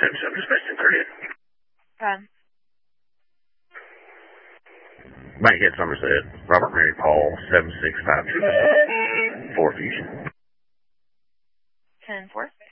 Dispatch 1030. Bankhead Somerset, Robert Mary Paul, 7652, 4 Fusion. 10-4.